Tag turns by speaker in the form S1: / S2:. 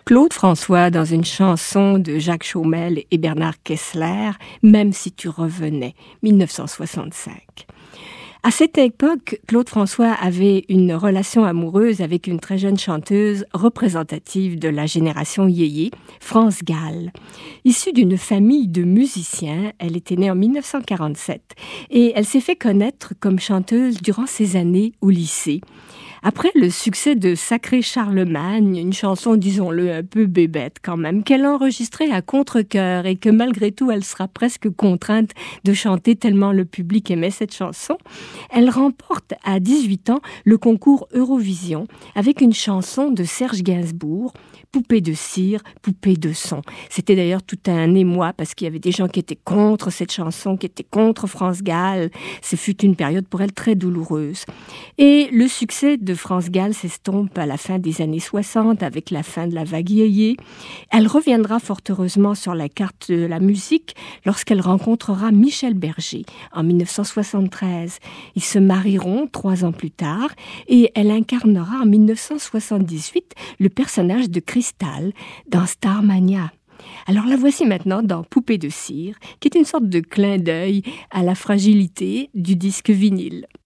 S1: Claude François dans une chanson de Jacques Chaumel et Bernard Kessler, Même si tu revenais, 1965. À cette époque, Claude François avait une relation amoureuse avec une très jeune chanteuse représentative de la génération yéyé, France Gall. Issue d'une famille de musiciens, elle était née en 1947 et elle s'est fait connaître comme chanteuse durant ses années au lycée. Après le succès de Sacré Charlemagne, une chanson, disons-le, un peu bébête quand même, qu'elle a enregistrée à contre-cœur et que malgré tout, elle sera presque contrainte de chanter tellement le public aimait cette chanson, elle remporte à 18 ans le concours Eurovision avec une chanson de Serge Gainsbourg, Poupée de cire, poupée de son. C'était d'ailleurs tout un émoi parce qu'il y avait des gens qui étaient contre cette chanson, qui étaient contre France Gall. Ce fut une période pour elle très douloureuse. Et le succès de France Gall s'estompe à la fin des années 60 avec la fin de la vague yéyé. Elle reviendra fort heureusement sur la carte de la musique lorsqu'elle rencontrera Michel Berger en 1973. Ils se marieront 3 ans plus tard et elle incarnera en 1978 le personnage de Cristal dans Starmania. Alors la voici maintenant dans Poupée de cire, qui est une sorte de clin d'œil à la fragilité du disque vinyle.